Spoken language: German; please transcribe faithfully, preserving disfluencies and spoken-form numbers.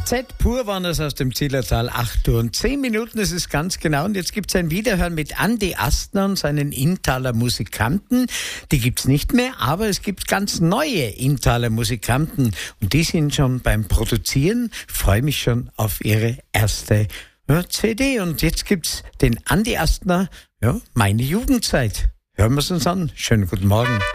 Z pur waren es aus dem Zillertal, acht Uhr und zehn Minuten, das ist ganz genau. Und jetzt gibt es ein Wiederhören mit Andi Astner und seinen Inntaler Musikanten. Die gibt's nicht mehr, aber es gibt ganz neue Inntaler Musikanten. Und die sind schon beim Produzieren. Freue mich schon auf ihre erste ja, C D. Und jetzt gibt's den Andi Astner, ja, meine Jugendzeit. Hören wir es uns an. Schönen guten Morgen.